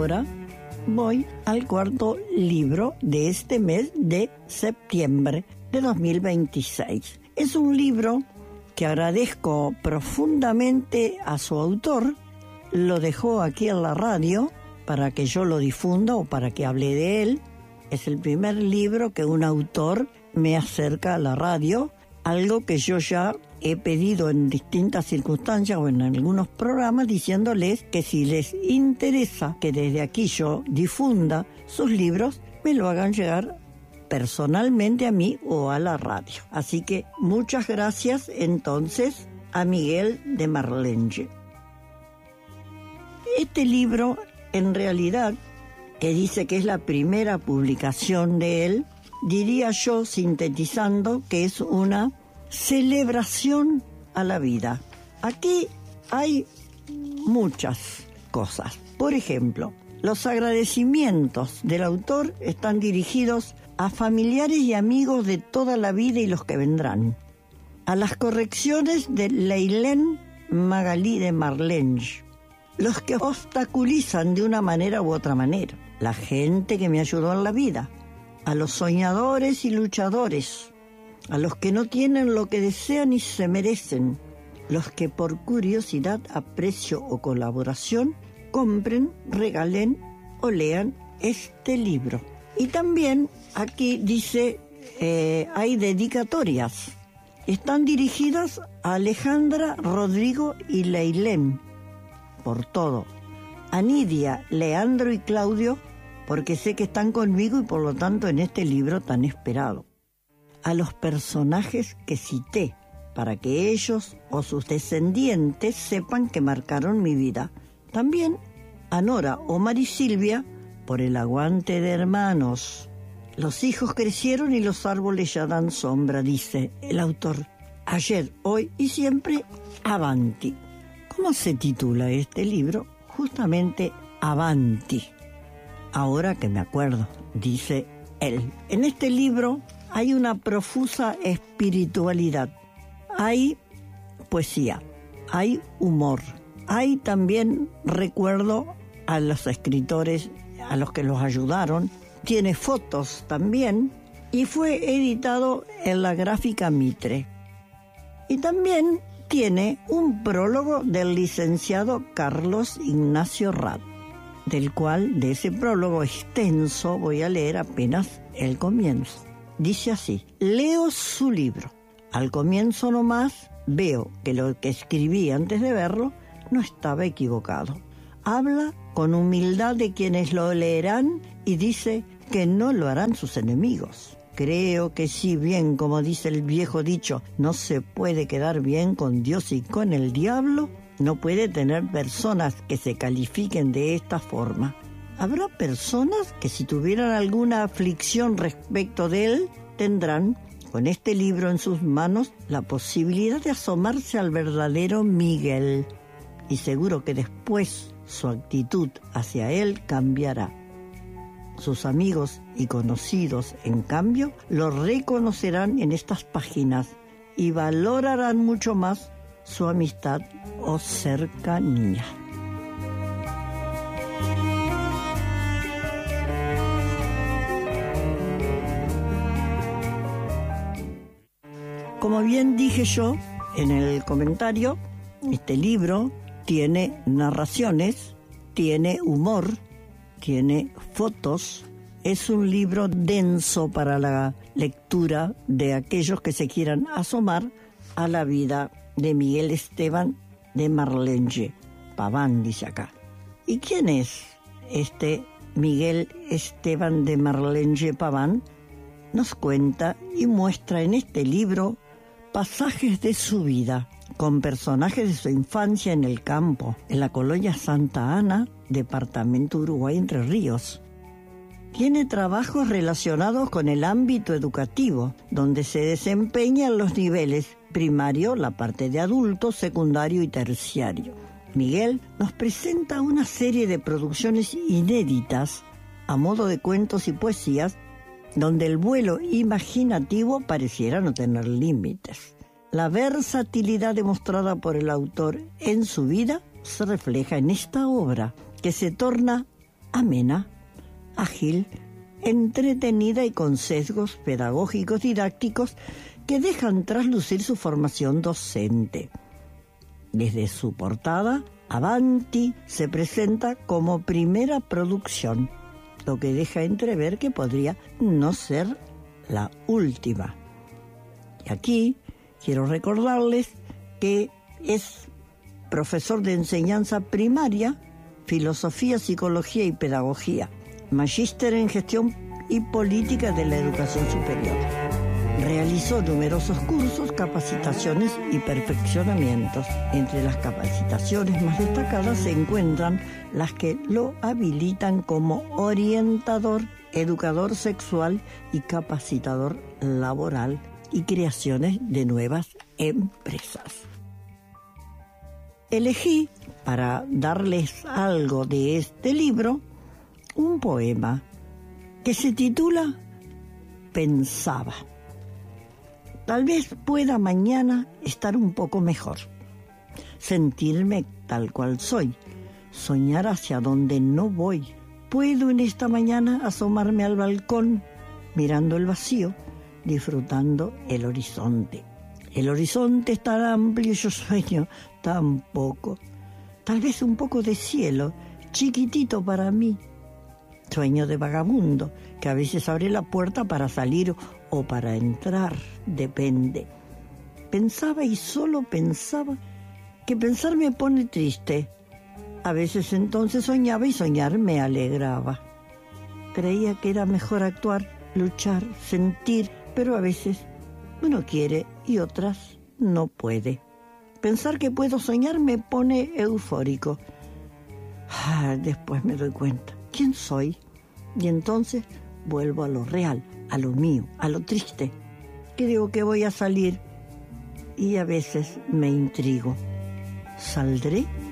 ahora voy al cuarto libro de este mes de septiembre de 2026. Es un libro que agradezco profundamente a su autor. Lo dejó aquí en la radio para que yo lo difunda o para que hable de él. Es el primer libro que un autor me acerca a la radio, algo que yo ya he pedido en distintas circunstancias o en algunos programas, diciéndoles que si les interesa que desde aquí yo difunda sus libros, me lo hagan llegar personalmente a mí o a la radio. Así que muchas gracias entonces a Miguel de Marlenge. Este libro, en realidad, que dice que es la primera publicación de él, diría yo, sintetizando, que es una celebración a la vida. Aquí hay muchas cosas. Por ejemplo, los agradecimientos del autor están dirigidos a familiares y amigos de toda la vida y los que vendrán. A las correcciones de Leilén Magalí de Marlenge, los que obstaculizan de una manera u otra manera, la gente que me ayudó en la vida, a los soñadores y luchadores, a los que no tienen lo que desean y se merecen, los que por curiosidad, aprecio o colaboración compren, regalen o lean este libro. Y también aquí dice, hay dedicatorias. Están dirigidas a Alejandra, Rodrigo y Leilén, por todo. A Nidia, Leandro y Claudio, porque sé que están conmigo y por lo tanto en este libro tan esperado. A los personajes que cité, para que ellos o sus descendientes sepan que marcaron mi vida. También a Nora, Omar y Silvia, por el aguante de hermanos. Los hijos crecieron y los árboles ya dan sombra, dice el autor. Ayer, hoy y siempre, Avanti. ¿Cómo se titula este libro? Justamente Avanti. Ahora que me acuerdo, dice él. En este libro hay una profusa espiritualidad. Hay poesía, hay humor, hay también recuerdo a los escritores, a los que los ayudaron. Tiene fotos también y fue editado en la Gráfica Mitre. Y también tiene un prólogo del licenciado Carlos Ignacio Rad, del cual, de ese prólogo extenso, voy a leer apenas el comienzo. Dice así: leo su libro. Al comienzo nomás veo que lo que escribí antes de verlo no estaba equivocado. Habla con humildad de quienes lo leerán y dice que no lo harán sus enemigos. Creo que si bien, como dice el viejo dicho, no se puede quedar bien con Dios y con el diablo, no puede tener personas que se califiquen de esta forma. Habrá personas que si tuvieran alguna aflicción respecto de él, tendrán, con este libro en sus manos, la posibilidad de asomarse al verdadero Miguel. Y seguro que después su actitud hacia él cambiará. Sus amigos y conocidos, en cambio, lo reconocerán en estas páginas y valorarán mucho más su amistad o cercanía. Como bien dije yo en el comentario, este libro tiene narraciones, tiene humor, tiene fotos. Es un libro denso para la lectura de aquellos que se quieran asomar a la vida de Miguel Esteban de Marlenge. Paván dice acá. ¿Y quién es este Miguel Esteban de Marlenge Paván? Nos cuenta y muestra en este libro pasajes de su vida, con personajes de su infancia en el campo, en la colonia Santa Ana, departamento Uruguay, Entre Ríos. Tiene trabajos relacionados con el ámbito educativo, donde se desempeñan los niveles primario, la parte de adulto, secundario y terciario. Miguel nos presenta una serie de producciones inéditas, a modo de cuentos y poesías, donde el vuelo imaginativo pareciera no tener límites. La versatilidad demostrada por el autor en su vida se refleja en esta obra, que se torna amena, ágil, entretenida y con sesgos pedagógicos didácticos que dejan traslucir su formación docente. Desde su portada, Avanti se presenta como primera producción, lo que deja entrever que podría no ser la última. Y aquí quiero recordarles que es profesor de enseñanza primaria, filosofía, psicología y pedagogía, magíster en gestión y política de la educación superior. Realizó numerosos cursos, capacitaciones y perfeccionamientos. Entre las capacitaciones más destacadas se encuentran las que lo habilitan como orientador, educador sexual y capacitador laboral y creaciones de nuevas empresas. Elegí, para darles algo de este libro, un poema que se titula Pensaba. Tal vez pueda mañana estar un poco mejor, sentirme tal cual soy, soñar hacia donde no voy. Puedo en esta mañana asomarme al balcón, mirando el vacío, disfrutando el horizonte. El horizonte es tan amplio y yo sueño tan poco. Tal vez un poco de cielo, chiquitito para mí. Sueño de vagabundo, que a veces abre la puerta para salir o para entrar, depende. Pensaba y solo pensaba, que pensar me pone triste. A veces entonces soñaba y soñar me alegraba. Creía que era mejor actuar, luchar, sentir, pero a veces uno quiere y otras no puede. Pensar que puedo soñar me pone eufórico. Después me doy cuenta. ¿Quién soy? Y entonces vuelvo a lo real, a lo mío, a lo triste. Creo que voy a salir y a veces me intrigo. ¿Saldré?